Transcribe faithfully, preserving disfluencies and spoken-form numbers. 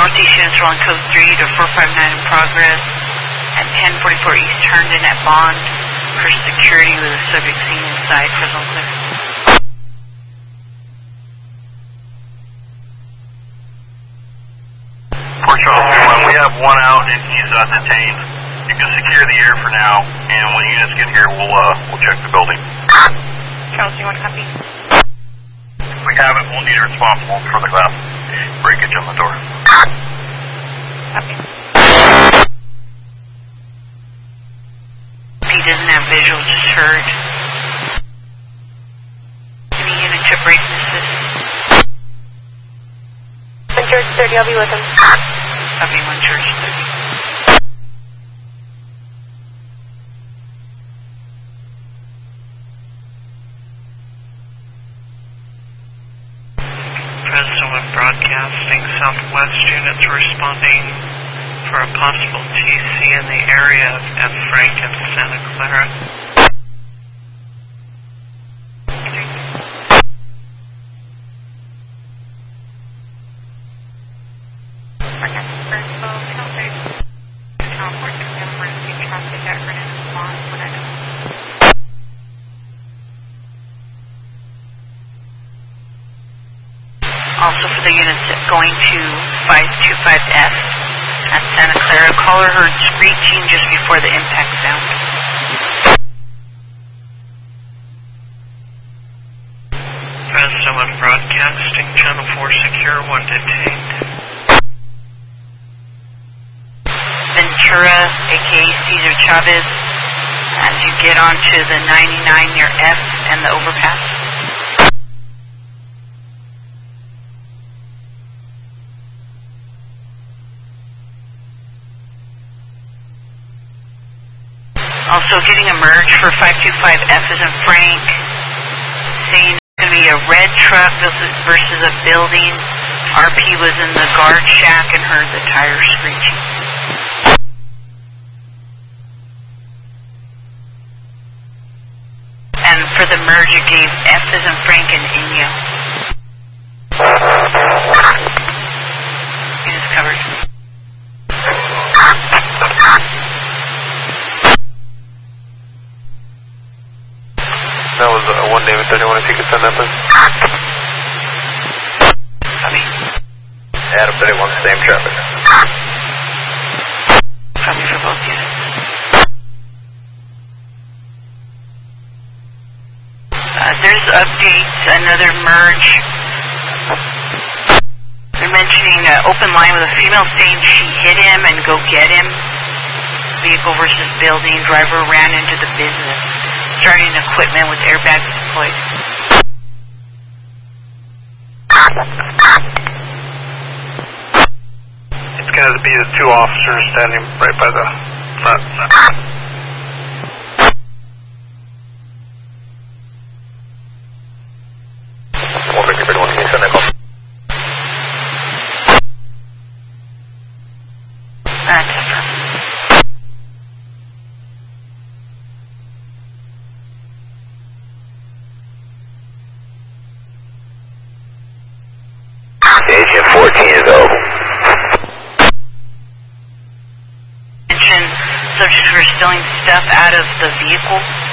Northeast units rolling code three to four five nine in progress. At ten forty-four East turned in at Bond for security with a subject seen inside for zone clear. Port Charles one, we have one out and he's uh, detained. You can secure the air for now, and when units get here, we'll uh, we'll check the building. Charles, you want to copy? If we have it, we'll need a responsible for the glass breakage on the door. Okay. He doesn't have visual, just heard. Any unit to break and assist? One Church thirty, I'll be with him. Copy, one Church thirty. President Broadcasting, Southwest units responding for a possible T C in the area of F. Frank and Santa Clara. Also for the units going to five two five F at Santa Clara, caller heard screeching just before the impact sound. President Broadcasting, Channel four secure, one detained. Ventura, aka Cesar Chavez, as you get onto the ninety-nine near F and the overpass. Also getting a merge for five two five F as in Frank, saying it's going to be a red truck versus a building. R P was in the guard shack and heard the tires screeching. And for the merge it gave F as in Frank and Inyo. It is covered. That was uh, one David thirty-one, if you could send that, please. Copy. Adam thirty-one, same traffic. Copy for both units. Uh, there's updates, another merge. They're mentioning an uh, open line with a female saying she hit him and go get him. Vehicle versus building, driver ran into the business. Starting equipment with airbags deployed. It's going to be the two officers standing right by the front. one Victor thirty-one, can you send that call? That's Agent fourteen is over. Mention subjects were stealing stuff out of the vehicle.